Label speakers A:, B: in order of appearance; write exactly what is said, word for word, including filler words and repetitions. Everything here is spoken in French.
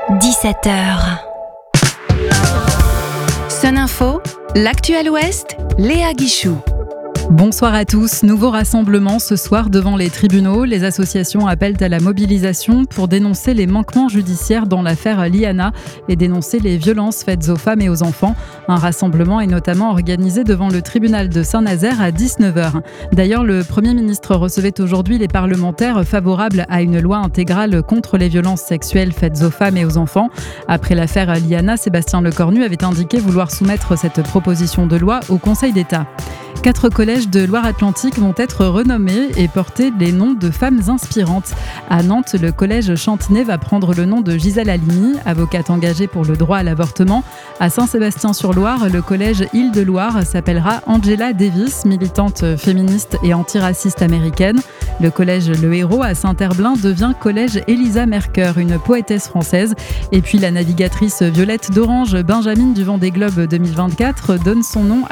A: dix-sept heures. Sun Info, l'actuel Ouest, Léa Guichou.
B: Bonsoir à tous. Nouveau rassemblement ce soir devant les tribunaux. Les associations appellent à la mobilisation pour dénoncer les manquements judiciaires dans l'affaire Liana et dénoncer les violences faites aux femmes et aux enfants. Un rassemblement est notamment organisé devant le tribunal de Saint-Nazaire à dix-neuf heures. D'ailleurs, le Premier ministre recevait aujourd'hui les parlementaires favorables à une loi intégrale contre les violences sexuelles faites aux femmes et aux enfants. Après l'affaire Liana, Sébastien Lecornu avait indiqué vouloir soumettre cette proposition de loi au Conseil d'État. Quatre collèges de Loire-Atlantique vont être renommés et porter les noms de femmes inspirantes. À Nantes, le collège Chantenay va prendre le nom de Gisèle Halimi, avocate engagée pour le droit à l'avortement. À Saint-Sébastien-sur-Loire, le collège Île-de-Loire s'appellera Angela Davis, militante féministe et antiraciste américaine. Le collège Le Hérault à Saint-Herblain devient collège Elisa Mercœur, une poétesse française. Et puis la navigatrice Violette d'Orange, Benjamine du Vendée Globe deux mille vingt-quatre, donne son nom